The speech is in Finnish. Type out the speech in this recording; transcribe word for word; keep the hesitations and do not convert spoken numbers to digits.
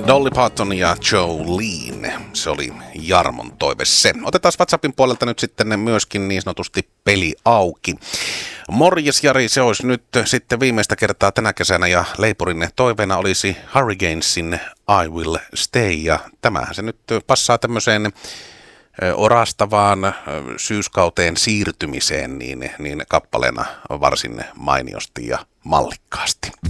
Dolly Parton ja Jolene, se oli Jarmon toive se. Otetaan WhatsAppin puolelta nyt sitten myöskin niin sanotusti peli auki. Morjes Jari, se olisi nyt sitten viimeistä kertaa tänä kesänä ja Leipurin toiveena olisi Hurricanesin I Will Stay. Ja tämähän se nyt passaa tämmöiseen orastavaan syyskauteen siirtymiseen niin, niin kappaleena varsin mainiosti ja mallikkaasti.